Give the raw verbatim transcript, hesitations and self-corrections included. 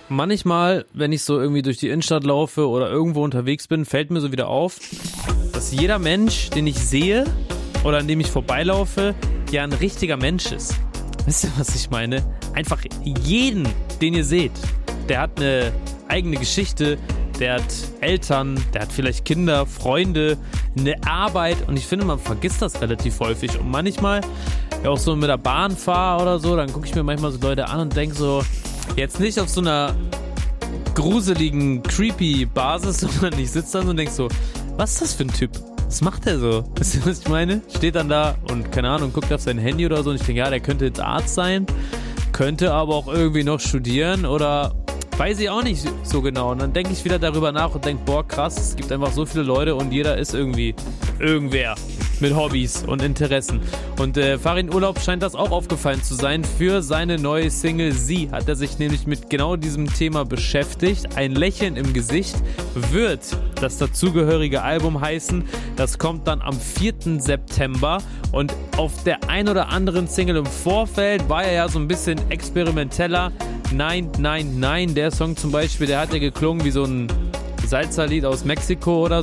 Manchmal, wenn ich so irgendwie durch die Innenstadt laufe oder irgendwo unterwegs bin, fällt mir so wieder auf, dass jeder Mensch, den ich sehe oder an dem ich vorbeilaufe, ja ein richtiger Mensch ist. Wisst ihr, was ich meine? Einfach jeden, den ihr seht, der hat eine eigene Geschichte, der hat Eltern, der hat vielleicht Kinder, Freunde, eine Arbeit und ich finde, man vergisst das relativ häufig und manchmal, wenn ich auch so mit der Bahn fahre oder so, dann gucke ich mir manchmal so Leute an und denke so, jetzt nicht auf so einer gruseligen, creepy Basis, sondern ich sitze dann und denke so, was ist das für ein Typ? Was macht der so? Wisst ihr, was ich meine? Steht dann da und, keine Ahnung, guckt auf sein Handy oder so und ich denke, ja, der könnte jetzt Arzt sein, könnte aber auch irgendwie noch studieren oder weiß ich auch nicht so genau. Und dann denke ich wieder darüber nach und denke, boah, krass, es gibt einfach so viele Leute und jeder ist irgendwie irgendwer mit Hobbys und Interessen. Und äh, Farin Urlaub scheint das auch aufgefallen zu sein. Für seine neue Single Sie hat er sich nämlich mit genau diesem Thema beschäftigt. Ein Lächeln im Gesicht wird das dazugehörige Album heißen. Das kommt dann am vierten September. Und auf der ein oder anderen Single im Vorfeld war er ja so ein bisschen experimenteller. Nein, nein, nein. Der Song zum Beispiel, der hat ja geklungen wie so ein Salsa-Lied aus Mexiko oder